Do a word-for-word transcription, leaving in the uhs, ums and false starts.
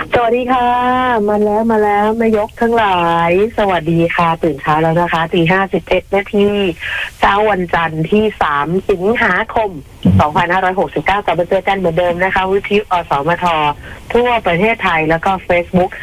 สวัสดีค่ะมาแล้วมาแล้วนายกทั้งหลายสวัสดีค่ะตื่นเช้าแล้วนะคะตีห้าสิบเอ็ดนาทีเช้าวันจันทร์ที่สามสิงหาคมสองพันห้าร้อยหกสิบเก้ากลับมาเจอกันเหมือนเดิมนะคะวิทยุอสมททั่วประเทศไทยแล้วก็ Facebook